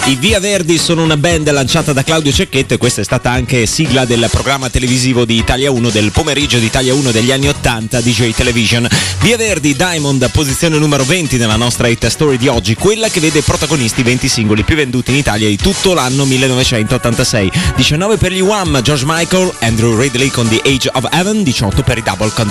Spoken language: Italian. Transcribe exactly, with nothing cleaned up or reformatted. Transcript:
I Via Verdi sono una band lanciata da Claudio Cecchetto e questa è stata anche sigla del programma televisivo di Italia uno, del pomeriggio di Italia uno degli anni ottanta, D J Television. Via Verdi, Diamond, posizione numero venti nella nostra hit story di oggi, quella che vede protagonisti venti singoli più venduti in Italia di tutto l'anno millenovecentottantasei. diciannove per gli Wham, George Michael, Andrew Ridley con The Age of Heaven, diciotto per i Double con